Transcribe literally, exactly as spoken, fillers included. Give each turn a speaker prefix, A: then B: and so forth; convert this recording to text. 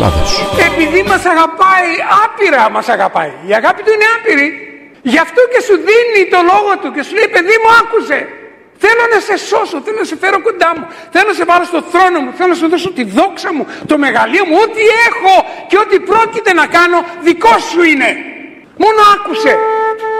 A: εβδομάδας.
B: Επειδή μας αγαπάει, άπειρα μας αγαπάει. Η αγάπη του είναι άπειρη. Γι' αυτό και σου δίνει το λόγο του και σου λέει, παιδί μου, άκουσε. Θέλω να σε σώσω, θέλω να σε φέρω κοντά μου, θέλω να σε βάλω στο θρόνο μου, θέλω να σου δώσω τη δόξα μου, το μεγαλείο μου, ό,τι έχω και ό,τι πρόκειται να κάνω δικό σου είναι. Μόνο άκουσε.